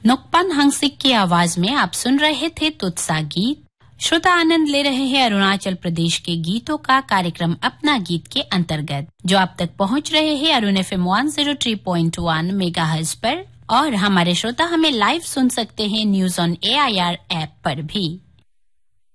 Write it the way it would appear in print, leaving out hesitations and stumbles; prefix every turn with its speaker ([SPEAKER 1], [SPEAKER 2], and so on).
[SPEAKER 1] नोकपन हंसिक की आवाज में आप सुन रहे थे तुत्सा गीत। श्रोता आनंद ले रहे हैं अरुणाचल प्रदेश के गीतों का कार्यक्रम अपना गीत के अंतर्गत, जो आप तक पहुंच रहे हैं अरुण FM 103.1 मेगाहर्ट्ज पर। और हमारे श्रोता हमें लाइव सुन सकते हैं न्यूज ऑन AIR ऐप पर भी।